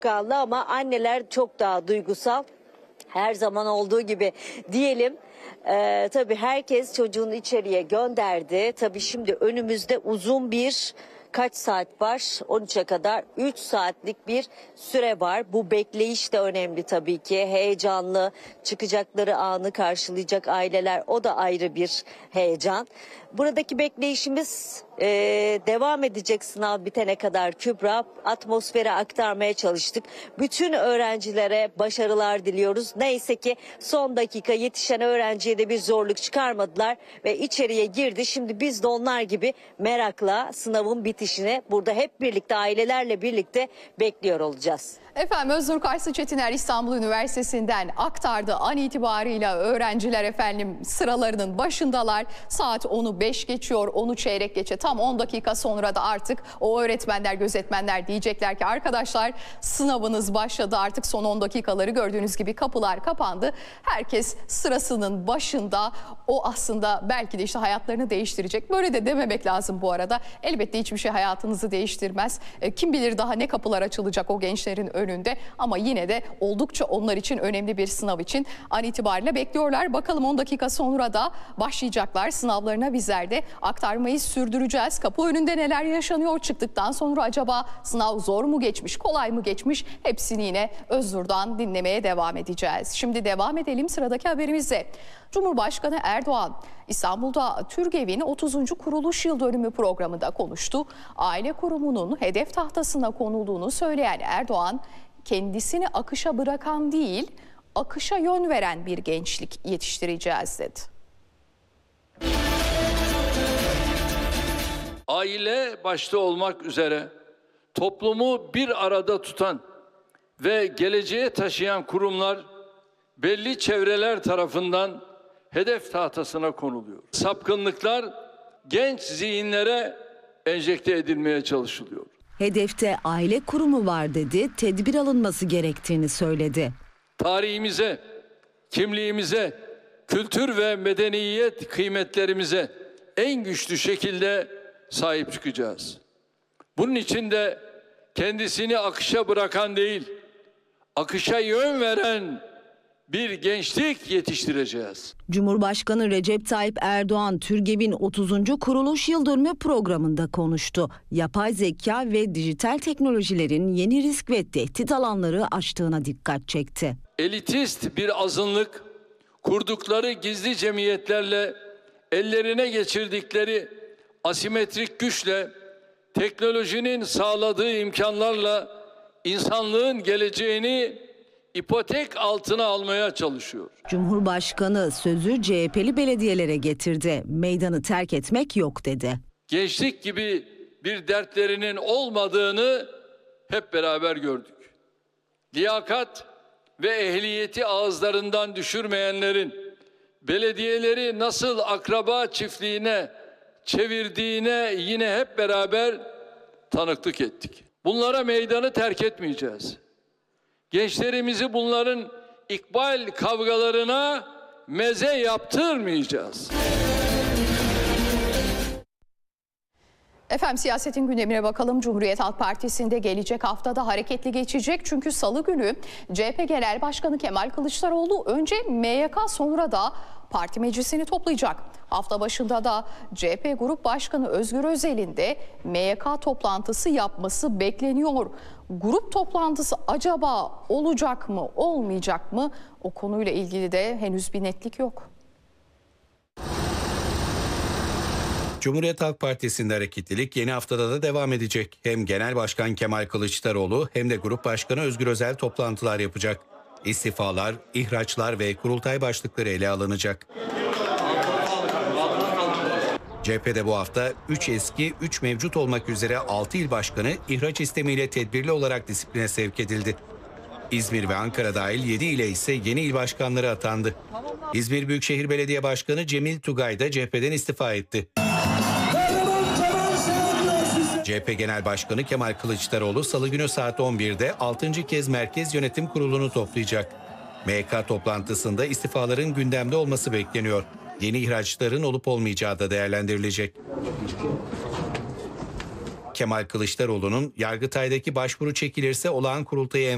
Kaldı ama anneler çok daha duygusal. Her zaman olduğu gibi diyelim. Tabii herkes çocuğunu içeriye gönderdi. Tabii şimdi önümüzde uzun bir kaç saat var? 13'e kadar 3 saatlik bir süre var. Bu bekleyiş de önemli tabii ki. Heyecanlı, çıkacakları anı karşılayacak aileler, o da ayrı bir heyecan. Buradaki bekleyişimiz devam edecek sınav bitene kadar. Kübra, atmosfere aktarmaya çalıştık. Bütün öğrencilere başarılar diliyoruz. Neyse ki son dakika yetişen öğrenciye de bir zorluk çıkarmadılar ve içeriye girdi. Şimdi biz de onlar gibi merakla sınavın bitişini burada hep birlikte, ailelerle birlikte bekliyor olacağız. Efendim, Öznur Karslı Çetiner İstanbul Üniversitesi'nden aktardı. An itibarıyla öğrenciler sıralarının başındalar. Saat 10'u 5 geçiyor, 10'u çeyrek geçe. Tam 10 dakika sonra da artık o öğretmenler, gözetmenler diyecekler ki arkadaşlar sınavınız başladı. Artık son 10 dakikaları gördüğünüz gibi kapılar kapandı. Herkes sırasının başında. O aslında belki de işte hayatlarını değiştirecek. Böyle de dememek lazım bu arada. Elbette hiçbir şey hayatınızı değiştirmez. Kim bilir daha ne kapılar açılacak o gençlerin önünde, ama yine de oldukça onlar için önemli bir sınav için an itibariyle bekliyorlar. Bakalım 10 dakika sonra da başlayacaklar sınavlarına, bizler de aktarmayı sürdüreceğiz. Kapı önünde neler yaşanıyor, çıktıktan sonra acaba sınav zor mu geçmiş, kolay mı geçmiş, hepsini yine Öznur'dan dinlemeye devam edeceğiz. Şimdi devam edelim sıradaki haberimizle. Cumhurbaşkanı Erdoğan İstanbul'da TÜRGEV'in 30. kuruluş yıl dönümü programında konuştu. Aile kurumunun hedef tahtasına konulduğunu söyleyen Erdoğan, kendisini akışa bırakan değil, akışa yön veren bir gençlik yetiştireceğiz dedi. Aile başta olmak üzere toplumu bir arada tutan ve geleceğe taşıyan kurumlar belli çevreler tarafından hedef tahtasına konuluyor. Sapkınlıklar genç zihinlere enjekte edilmeye çalışılıyor. Hedefte aile kurumu var dedi, tedbir alınması gerektiğini söyledi. Tarihimize, kimliğimize, kültür ve medeniyet kıymetlerimize en güçlü şekilde sahip çıkacağız. Bunun için de kendisini akışa bırakan değil, akışa yön veren bir gençlik yetiştireceğiz. Cumhurbaşkanı Recep Tayyip Erdoğan TÜRGEV'in 30. kuruluş yıl dönümü programında konuştu. Yapay zeka ve dijital teknolojilerin yeni risk ve tehdit alanları açtığına dikkat çekti. Elitist bir azınlık kurdukları gizli cemiyetlerle ellerine geçirdikleri asimetrik güçle, teknolojinin sağladığı imkanlarla insanlığın geleceğini ipotek altına almaya çalışıyor. Cumhurbaşkanı sözü CHP'li belediyelere getirdi. Meydanı terk etmek yok dedi. Gençlik gibi bir dertlerinin olmadığını hep beraber gördük. Liyakat ve ehliyeti ağızlarından düşürmeyenlerin belediyeleri nasıl akraba çiftliğine çevirdiğine yine hep beraber tanıklık ettik. Bunlara meydanı terk etmeyeceğiz. Gençlerimizi bunların ikbal kavgalarına meze yaptırmayacağız. Efendim, siyasetin gündemine bakalım. Cumhuriyet Halk Partisi'nde gelecek haftada hareketli geçecek. Çünkü Salı günü CHP Genel Başkanı Kemal Kılıçdaroğlu önce MYK, sonra da parti meclisini toplayacak. Hafta başında da CHP Grup Başkanı Özgür Özel'in de MYK toplantısı yapması bekleniyor. Grup toplantısı acaba olacak mı, olmayacak mı? O konuyla ilgili de henüz bir netlik yok. Cumhuriyet Halk Partisi'nde hareketlilik yeni haftada da devam edecek. Hem Genel Başkan Kemal Kılıçdaroğlu hem de Grup Başkanı Özgür Özel toplantılar yapacak. İstifalar, ihraçlar ve kurultay başlıkları ele alınacak. CHP'de bu hafta 3 eski, 3 mevcut olmak üzere 6 il başkanı ihraç istemiyle tedbirli olarak disipline sevk edildi. İzmir ve Ankara dahil 7 ile ise yeni il başkanları atandı. İzmir Büyükşehir Belediye Başkanı Cemil Tugay da CHP'den istifa etti. CHP Genel Başkanı Kemal Kılıçdaroğlu Salı günü saat 11'de 6. kez Merkez Yönetim Kurulu'nu toplayacak. MYK toplantısında istifaların gündemde olması bekleniyor. Yeni ihraçların olup olmayacağı da değerlendirilecek. Kemal Kılıçdaroğlu'nun Yargıtay'daki başvuru çekilirse olağan kurultayı